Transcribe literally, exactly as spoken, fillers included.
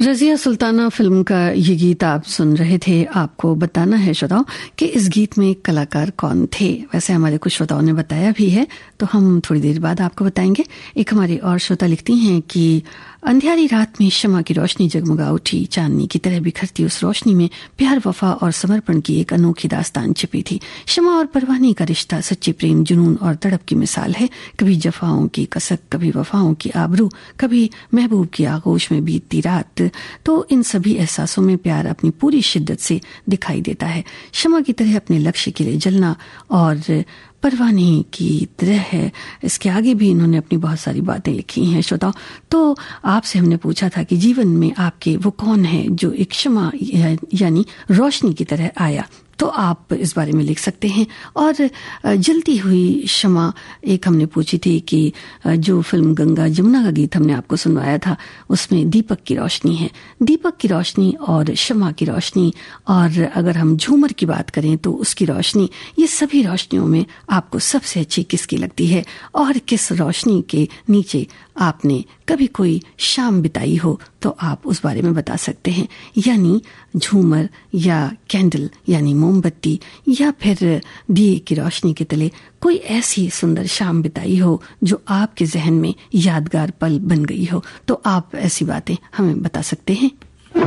Razia Sultana film का ये गीत आप सुन रहे थे। आपको बताना है श्रोताओं कि इस गीत में कलाकार कौन थे। वैसे हमारे कुछ श्रोताओं ने बताया भी है, तो हम थोड़ी देर बाद आपको बताएंगे। एक हमारी और श्रोता लिखती हैं कि अंधियारी रात में शमा की रोशनी जगमगा उठी, चांदनी की तरह बिखरती उस रोशनी में प्यार, वफा और समर्पण की एक अनोखी दास्तान छिपी थी। शमा और परवानी का रिश्ता सच्चे प्रेम, जुनून और तड़प की मिसाल है। कभी जफाओं की कसक, कभी वफाओं की आबरू, कभी महबूब की आगोश में बीतती रात। तो इन सभी एहसासों में प्यार अपनी पूरी शिद्दत से दिखाई देता है। शमा की तरह अपने लक्ष्य के लिए जलना और परवानी की तरह है। इसके आगे भी इन्होंने अपनी बहुत सारी बातें लिखी हैं श्रोताओं। तो आपसे हमने पूछा था कि जीवन में आपके वो कौन है जो एक शमा यानी रोशनी की तरह आया, तो आप इस बारे में लिख सकते हैं। और जलती हुई शमा एक हमने पूछी थी कि जो फिल्म गंगा जमुना का गीत हमने आपको सुनवाया था, उसमें दीपक की रोशनी है। दीपक की रोशनी और शमा की रोशनी, और अगर हम झूमर की बात करें तो उसकी रोशनी, ये सभी रोशनियों में आपको सबसे अच्छी किसकी लगती है और किस रोशनी के नीचे आपने कभी कोई शाम बिताई हो, तो आप उस बारे में बता सकते हैं। यानी झूमर या कैंडल यानी मोमबत्ती, या फिर दिए की रोशनी के तले कोई ऐसी सुंदर शाम बिताई हो जो आपके जहन में यादगार पल बन गई हो, तो आप ऐसी बातें हमें बता सकते हैं।